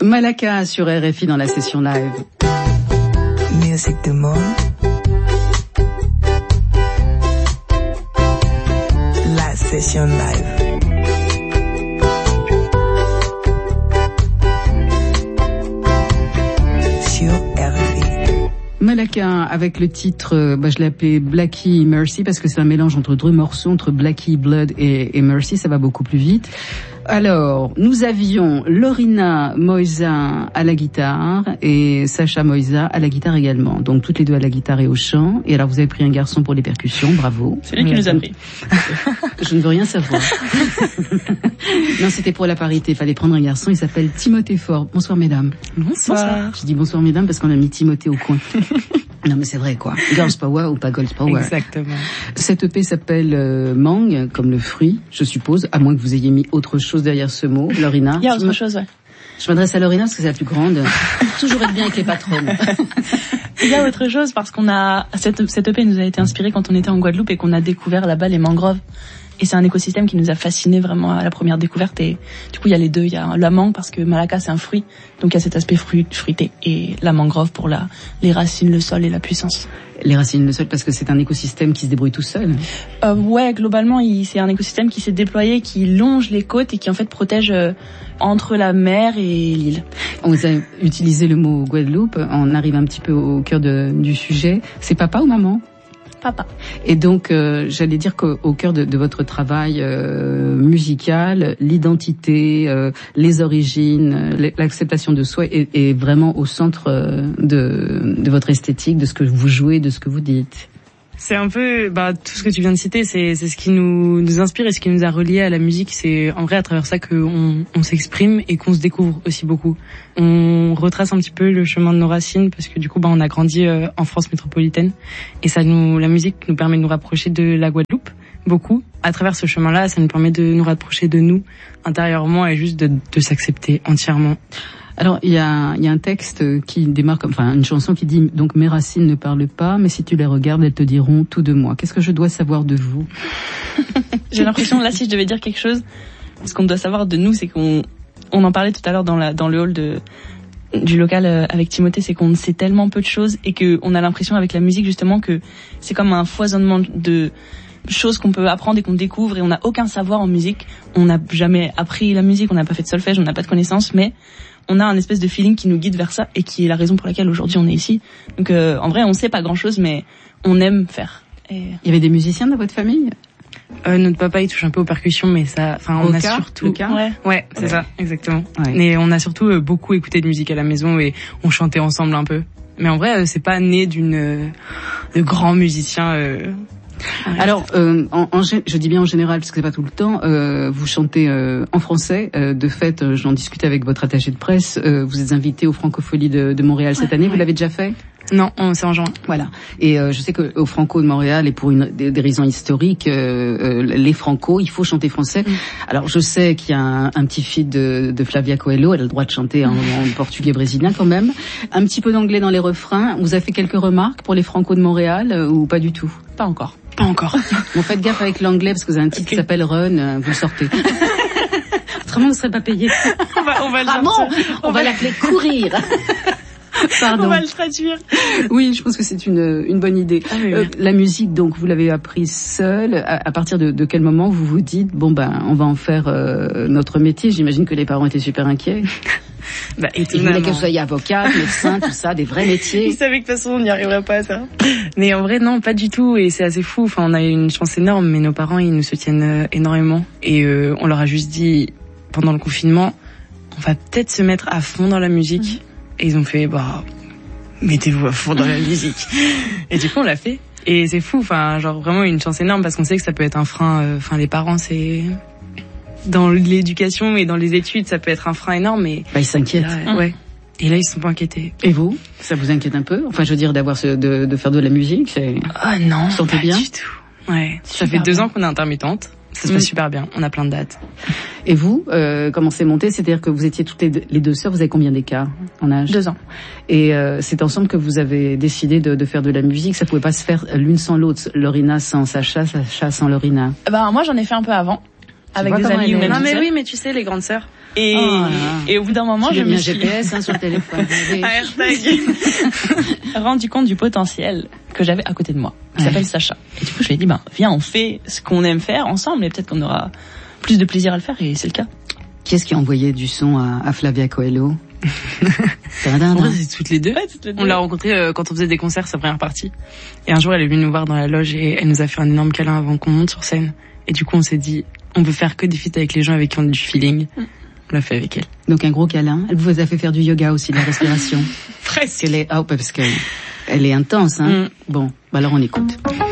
Malaka sur RFI dans la session live. Musique du monde. La session live. Sur RFI. Malaka avec le titre, je l'ai appelé Blackie Mercy parce que c'est un mélange entre deux morceaux, entre Blackie Blood et Mercy, ça va beaucoup plus vite. Alors, nous avions Lorina Moïsa à la guitare et Sacha Moïsa à la guitare également. Donc toutes les deux à la guitare et au chant. Et alors vous avez pris un garçon pour les percussions, bravo. C'est lui qui nous a pris. Je ne veux rien savoir. Non, c'était pour la parité, il fallait prendre un garçon, il s'appelle Timothée Ford. Bonsoir mesdames. Bonsoir. Je dis bonsoir mesdames parce qu'on a mis Timothée au coin. Non mais c'est vrai quoi. Girls Power ou pas Girls Power. Exactement. Cette EP s'appelle Mangue, comme le fruit, je suppose, à moins que vous ayez mis autre chose derrière ce mot, Lorina. Il y a autre chose, ouais. Je m'adresse à Lorina parce que c'est la plus grande. Toujours être bien avec les patronnes. Il y a autre chose parce qu'on a cette EP nous a été inspirée quand on était en Guadeloupe et qu'on a découvert là-bas les mangroves. Et c'est un écosystème qui nous a fascinés vraiment à la première découverte. Et du coup, il y a les deux. Il y a la mangue parce que Malaka, c'est un fruit. Donc, il y a cet aspect fruité. Et la mangrove pour les racines, le sol et la puissance. Les racines, le sol, parce que c'est un écosystème qui se débrouille tout seul. Ouais, globalement, c'est un écosystème qui s'est déployé, qui longe les côtes et qui, en fait, protège entre la mer et l'île. On a utilisé le mot Guadeloupe. On arrive un petit peu au cœur du sujet. C'est papa ou maman? Papa. Et donc, j'allais dire qu'au cœur de votre travail musical, l'identité, les origines, l'acceptation de soi est vraiment au centre de votre esthétique, de ce que vous jouez, de ce que vous dites. C'est un peu, tout ce que tu viens de citer, c'est ce qui nous inspire et ce qui nous a reliés à la musique. C'est en vrai à travers ça qu'on s'exprime et qu'on se découvre aussi beaucoup. On retrace un petit peu le chemin de nos racines parce que du coup, on a grandi en France métropolitaine et la musique nous permet de nous rapprocher de la Guadeloupe beaucoup. À travers ce chemin-là, ça nous permet de nous rapprocher de nous intérieurement et juste de s'accepter entièrement. Alors, il y a un texte qui démarre une chanson qui dit, donc, mes racines ne parlent pas, mais si tu les regardes, elles te diront tout de moi. Qu'est-ce que je dois savoir de vous? J'ai l'impression, là, si je devais dire quelque chose, ce qu'on doit savoir de nous, c'est qu'on en parlait tout à l'heure dans le hall du local avec Timothée, c'est qu'on sait tellement peu de choses et qu'on a l'impression avec la musique, justement, que c'est comme un foisonnement de choses qu'on peut apprendre et qu'on découvre et on n'a aucun savoir en musique. On n'a jamais appris la musique, on n'a pas fait de solfège, on n'a pas de connaissances, mais on a un espèce de feeling qui nous guide vers ça et qui est la raison pour laquelle aujourd'hui on est ici. Donc en vrai, on sait pas grand-chose, mais on aime faire. Et... Il y avait des musiciens dans votre famille? Notre papa il touche un peu aux percussions, mais ça, on a surtout. Ouais, c'est ça, exactement. Ouais. Mais on a surtout beaucoup écouté de musique à la maison et on chantait ensemble un peu. Mais en vrai, c'est pas né de grands musiciens. Alors, je dis bien en général parce que c'est pas tout le temps. Vous chantez en français. De fait, j'en discutais avec votre attaché de presse. Vous êtes invité aux Francopholies de Montréal cette année. Vous l'avez déjà fait? Non, c'est en juin. Voilà. Et je sais qu'au Franco de Montréal, et pour des raisons historiques, les Franco, il faut chanter français. Alors, je sais qu'il y a un petit feat de Flavia Coelho. Elle a le droit de chanter en portugais brésilien quand même. Un petit peu d'anglais dans les refrains. Vous avez fait quelques remarques pour les Franco de Montréal ou pas du tout? Pas encore. Pas encore. Bon, faites gaffe avec l'anglais parce que vous avez un titre qui s'appelle Run, vous le sortez. Autrement, vous ne serez pas payé. On va le sortir. On va l'appeler Courir. Pardon. On va le traduire. Oui, je pense que c'est une bonne idée. Ah, oui. La musique, donc, vous l'avez apprise seule. À partir de quel moment vous vous dites, on va en faire notre métier? J'imagine que les parents étaient super inquiets. Ils voulaient que vous soyez avocate, médecin, tout ça, des vrais métiers. Ils savaient que de toute façon on n'y arriverait pas à ça. Mais en vrai non, pas du tout, et c'est assez fou. Enfin, on a eu une chance énorme, mais nos parents ils nous soutiennent énormément. Et on leur a juste dit pendant le confinement, on va peut-être se mettre à fond dans la musique. Et ils ont fait mettez-vous à fond dans la musique. Et du coup on l'a fait. Et c'est fou, genre vraiment une chance énorme parce qu'on sait que ça peut être un frein. Les parents c'est dans l'éducation et dans les études, ça peut être un frein énorme. Mais ils s'inquiètent. Ouais. Et là, ils se sont pas inquiétés. Et vous, ça vous inquiète un peu? Enfin, je veux dire, de faire de la musique, c'est... Ah non, pas bien du tout. Ouais. Ça fait 2 ans qu'on est intermittente. Ça se passe super bien. On a plein de dates. Et vous, comment c'est monté? C'est-à-dire que vous étiez toutes les deux sœurs. Vous avez combien d'écart en âge? 2 ans. Et c'est ensemble que vous avez décidé de faire de la musique. Ça pouvait pas se faire l'une sans l'autre. Lorina sans Sacha, Sacha sans Lorina. Moi, j'en ai fait un peu avant. Avec des amis ou même non mais oui, mais tu sais, les grandes sœurs. Et, et au bout d'un moment, je me suis GPS sur le téléphone. rendu compte du potentiel que j'avais à côté de moi, qui s'appelle Sacha. Et du coup, je lui ai dit, viens, on fait ce qu'on aime faire ensemble et peut-être qu'on aura plus de plaisir à le faire, et c'est le cas. Qui est-ce qui a envoyé du son à Flavia Coelho? En vrai, c'est toutes les deux. Ouais, toutes les deux. On l'a rencontrée quand on faisait des concerts, sa première partie. Et un jour, elle est venue nous voir dans la loge et elle nous a fait un énorme câlin avant qu'on monte sur scène. Et du coup, on s'est dit, on veut faire que des feats avec les gens avec qui on a du feeling. On l'a fait avec elle. Donc un gros câlin. Elle vous a fait faire du yoga aussi, de la respiration. Presque. Parce qu'elle est intense, hein. Bon, alors on écoute.